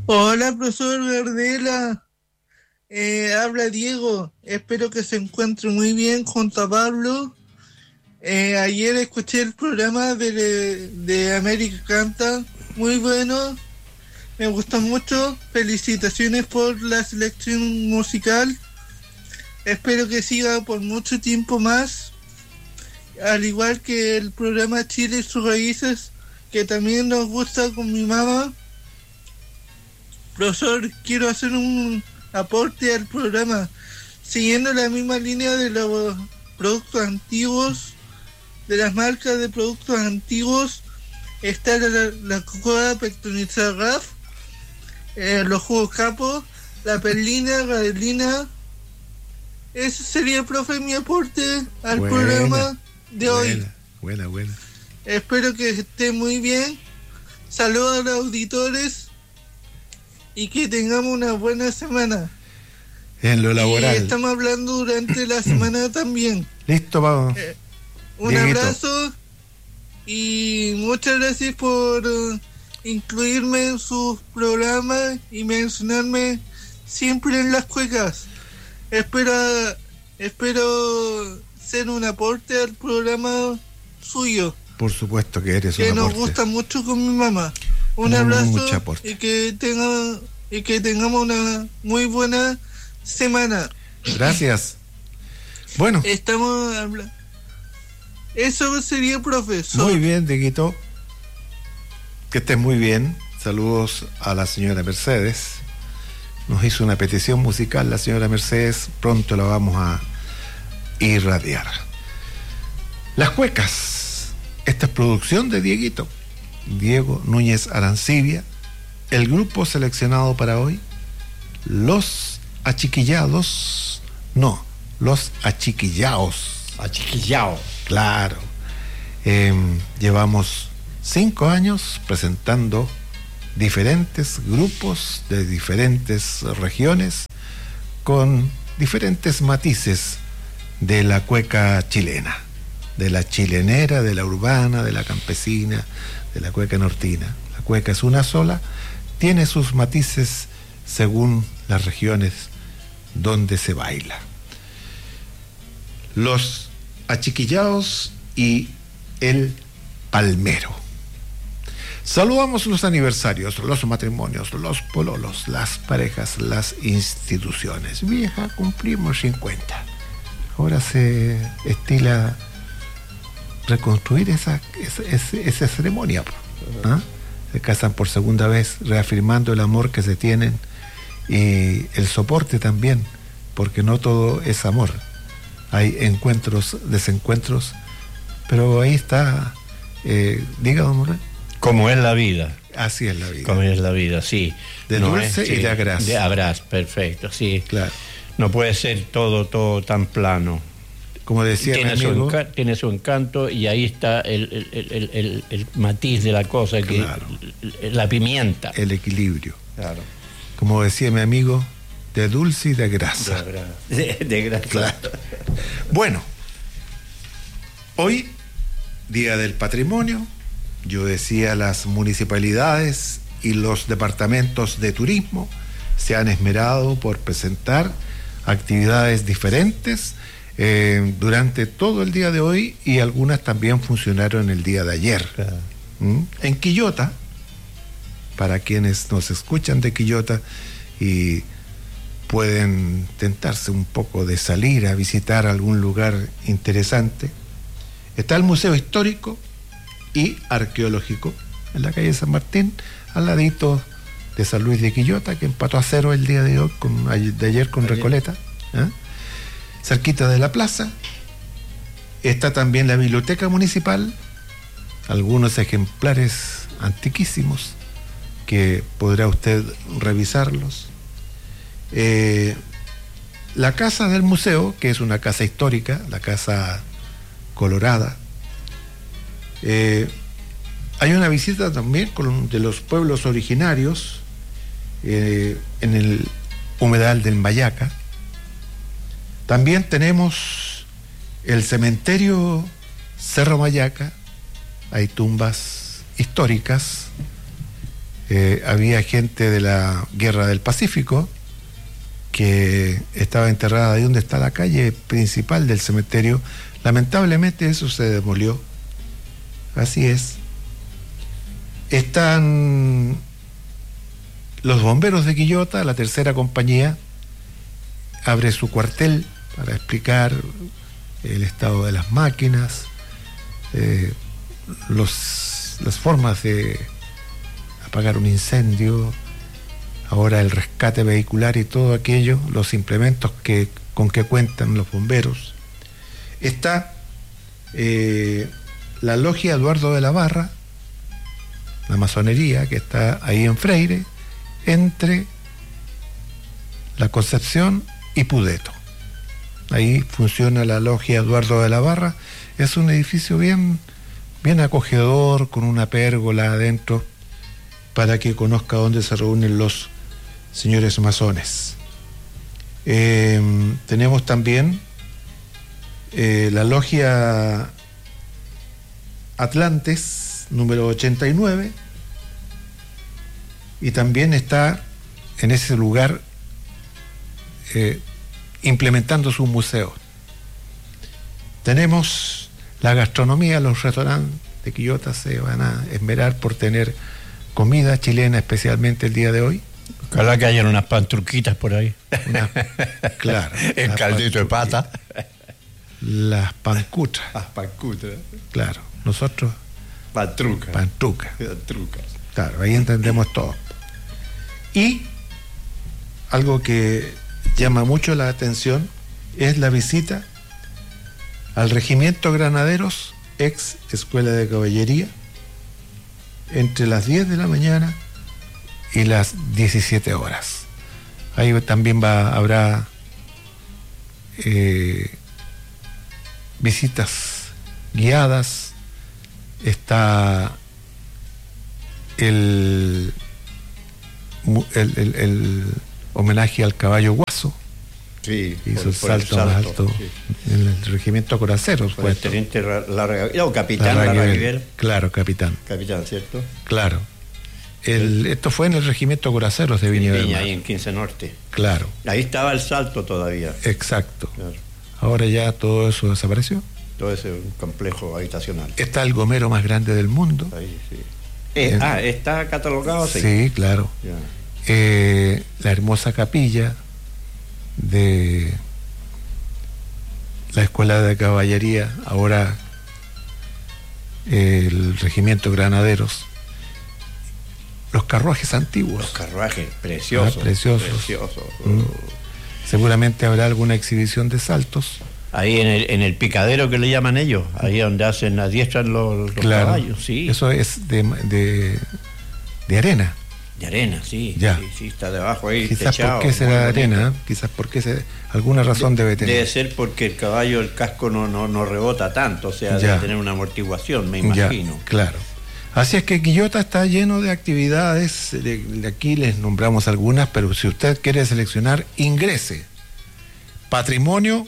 Hola, profesor Gardela. Habla Diego. Espero que se encuentre muy bien junto a Pablo. Ayer escuché el programa de América Canta. Muy bueno. Me gustó mucho. Felicitaciones por la selección musical. Espero que siga por mucho tiempo más. Al igual que el programa Chile y sus raíces, que también nos gusta con mi mamá. Profesor, quiero hacer un aporte al programa. Siguiendo la misma línea de los productos antiguos, de las marcas de productos antiguos, está la Coca-Cola Pectonizada Raf, los jugos capos, la perlina, gadelina. Ese sería, profe, mi aporte al programa de hoy. Buena. Espero que esté muy bien. Saludos a los auditores y que tengamos una buena semana. En lo laboral. Y estamos hablando durante la semana también. Listo, vamos. Un abrazo y muchas gracias por incluirme en sus programas y mencionarme siempre en las cuecas. Espero ser un aporte al programa suyo. Por supuesto que eres un que aporte. nos gusta mucho con mi mamá. Un abrazo y que tengamos una muy buena semana. Gracias. Bueno. Estamos hablando. Eso sería, profesor. Muy bien, Dieguito. Que estés muy bien. Saludos a la señora Mercedes. Nos hizo una petición musical la señora Mercedes. Pronto la vamos a irradiar. Las cuecas. Esta es producción de Dieguito. Diego Núñez Arancibia. El grupo seleccionado para hoy, Los Achiquillados. No, Los Achiquillaos. Achiquillaos. Claro. Llevamos 5 años presentando diferentes grupos de diferentes regiones con diferentes matices de la cueca chilena, de la chilenera, de la urbana, de la campesina, de la cueca nortina. La cueca es una sola, tiene sus matices según las regiones donde se baila. Los Achiquillaos y el Palmero. Saludamos los aniversarios, los matrimonios, los pololos, las parejas, las instituciones. Vieja, cumplimos 50. Ahora se estila reconstruir esa ceremonia. ¿Ah? Se casan por segunda vez, reafirmando el amor que se tienen y el soporte también, porque no todo es amor. Hay encuentros, desencuentros, pero ahí está, diga, don Morán. Como es la vida. Así es la vida. Como es la vida, sí. De dulce y de agraz. De agraz, perfecto, sí. Claro. No puede ser todo tan plano. Como decía mi amigo, tiene su encanto y ahí está el matiz de la cosa, claro, que la pimienta. El equilibrio. Claro. Como decía mi amigo, de dulce y de grasa. De grasa. Claro. Bueno, hoy, Día del Patrimonio, yo decía, las municipalidades y los departamentos de turismo se han esmerado por presentar actividades diferentes durante todo el día de hoy, y algunas también funcionaron el día de ayer. Claro. En Quillota, para quienes nos escuchan de Quillota y pueden tentarse un poco de salir a visitar algún lugar interesante, está el Museo Histórico y Arqueológico en la calle San Martín, al ladito de San Luis de Quillota, que empató a 0 el día de hoy de ayer con Recoleta, cerquita de la plaza. Está también la Biblioteca Municipal, algunos ejemplares antiquísimos que podrá usted revisarlos. La casa del museo, que es una casa histórica, la Casa Colorada. Hay una visita también de los pueblos originarios en el humedal del Mayaca. También tenemos el cementerio Cerro Mayaca. Hay tumbas históricas había gente de la Guerra del Pacífico que estaba enterrada ahí donde está la calle principal del cementerio. Lamentablemente eso se demolió. Así es. Están los bomberos de Quillota, la tercera compañía, abre su cuartel para explicar el estado de las máquinas, las formas de apagar un incendio, ahora el rescate vehicular y todo aquello, los implementos con que cuentan los bomberos. Está la logia Eduardo de la Barra, la masonería que está ahí en Freire, entre la Concepción y Pudeto. Ahí funciona la logia Eduardo de la Barra. Es un edificio bien acogedor, con una pérgola adentro, para que conozca dónde se reúnen los señores masones. Tenemos también la logia Atlantes, número 89, y también está en ese lugar implementando su museo. Tenemos la gastronomía, los restaurantes de Quillota se van a esmerar por tener comida chilena, especialmente el día de hoy. Ojalá que hayan unas pantruquitas por ahí. Claro. El caldito de pata. Las pancutas. Las pancutas. Claro, nosotros pantrucas. Pantrucas. Claro, ahí entendemos todo. Y algo que llama mucho la atención es la visita al Regimiento Granaderos, ex Escuela de Caballería, entre las 10 de la mañana y las 17 horas. Ahí también habrá visitas guiadas. Está el homenaje al caballo Guaso. Sí, hizo el salto más alto, sí, en el regimiento Coraceros. Por el teniente Larraguibel, o capitán Larraguibel. Claro, capitán. Capitán, ¿cierto? Claro. Esto fue en el regimiento Coraceros de Viña del Mar. Ahí en 15 Norte. Claro. Ahí estaba el salto todavía. Exacto. Claro. Ahora ya todo eso desapareció. Todo ese complejo habitacional. Está el gomero más grande del mundo. Ahí, sí. ¿Está catalogado así? Sí, claro. La hermosa capilla de la Escuela de Caballería, ahora el Regimiento Granaderos, los carruajes antiguos. Los carruajes, preciosos. Preciosos. Seguramente habrá alguna exhibición de saltos. Ahí en el picadero que le llaman ellos, ahí donde adiestran los claro, caballos, sí. Eso es de arena. De arena, sí. Ya. Sí, está debajo ahí. Quizás techado, porque será de arena, quizás porque alguna razón debe tener. Debe ser porque el caballo, el casco no rebota tanto, o sea, debe tener una amortiguación, me imagino. Ya, claro. Así es que Quillota está lleno de actividades, de aquí les nombramos algunas, pero si usted quiere seleccionar, ingrese. Patrimonio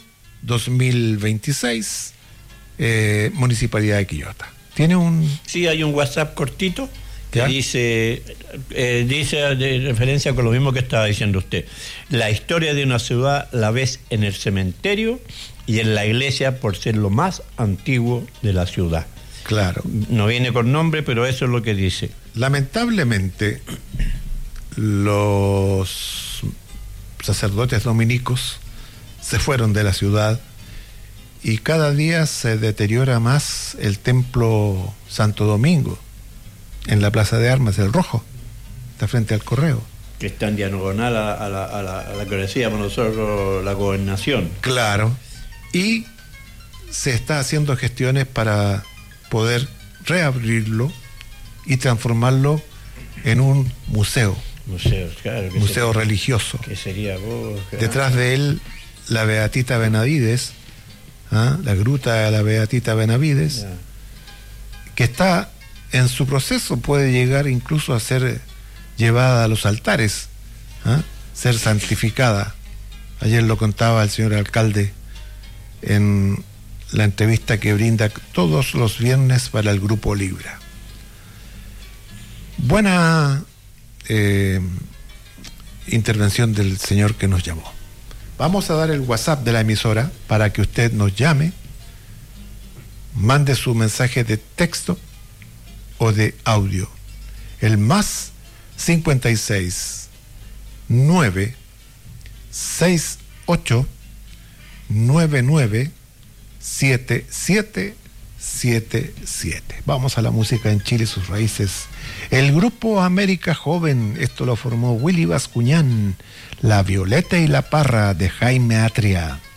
2026, Municipalidad de Quillota. ¿Tiene un...? Sí, hay un WhatsApp cortito que ¿ya? dice de referencia con lo mismo que estaba diciendo usted. La historia de una ciudad la ves en el cementerio y en la iglesia por ser lo más antiguo de la ciudad. Claro. No viene con nombre, pero eso es lo que dice. Lamentablemente, los sacerdotes dominicos se fueron de la ciudad y cada día se deteriora más el templo Santo Domingo en la Plaza de Armas, el Rojo, está frente al Correo. Que está en diagonal a la que decíamos nosotros, la gobernación. Claro. Y se está haciendo gestiones para poder reabrirlo y transformarlo en un museo. Claro. Museo religioso. Que sería vos. Detrás de él, la Beatita Benavides, la gruta de la Beatita Benavides, que está en su proceso, puede llegar incluso a ser llevada a los altares, ser santificada. Ayer lo contaba el señor alcalde en la entrevista que brinda todos los viernes para el Grupo Libra. Buena intervención del señor que nos llamó. Vamos a dar el WhatsApp de la emisora para que usted nos llame, mande su mensaje de texto o de audio. El más 56 9 68 99 7777. Vamos a la música en Chile y sus raíces. El grupo América Joven, esto lo formó Willy Bascuñán, La Violeta y la Parra de Jaime Atria.